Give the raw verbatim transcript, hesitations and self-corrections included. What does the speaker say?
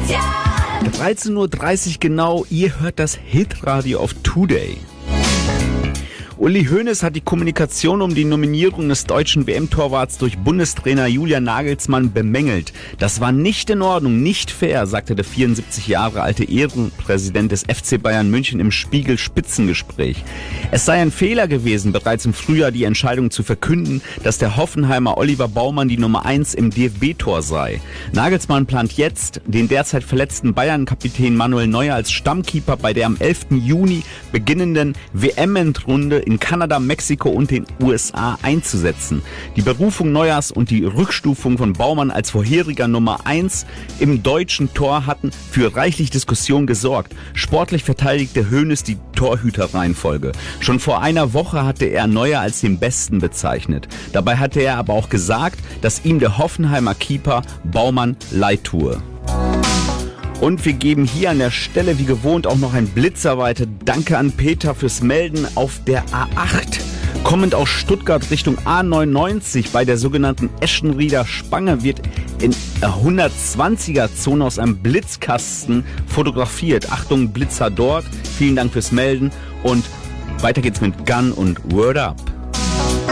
dreizehn Uhr dreißig genau, ihr hört das Hitradio auf Today. Uli Hoeneß hat die Kommunikation um die Nominierung des deutschen W M-Torwarts durch Bundestrainer Julian Nagelsmann bemängelt. Das war nicht in Ordnung, nicht fair, sagte der vierundsiebzig Jahre alte Ehrenpräsident des F C Bayern München im Spiegel-Spitzengespräch. Es sei ein Fehler gewesen, bereits im Frühjahr die Entscheidung zu verkünden, dass der Hoffenheimer Oliver Baumann die Nummer eins im D F B-Tor sei. Nagelsmann plant jetzt, den derzeit verletzten Bayern-Kapitän Manuel Neuer als Stammkeeper bei der am elften Juni beginnenden W M-Endrunde in Kanada, Mexiko und den U S A einzusetzen. Die Berufung Neuers und die Rückstufung von Baumann als vorheriger Nummer eins im deutschen Tor hatten für reichlich Diskussion gesorgt. Sportlich verteidigte Hoeneß die Torhüterreihenfolge. Schon vor einer Woche hatte er Neuer als den Besten bezeichnet. Dabei hatte er aber auch gesagt, dass ihm der Hoffenheimer Keeper Baumann leid tue. Und wir geben hier an der Stelle wie gewohnt auch noch ein Blitzer weiter. Danke an Peter fürs Melden auf der A acht. Kommend aus Stuttgart Richtung A neunundneunzig bei der sogenannten Eschenrieder Spange wird in hundertzwanziger Zone aus einem Blitzkasten fotografiert. Achtung, Blitzer dort. Vielen Dank fürs Melden und weiter geht's mit Gun und Word Up.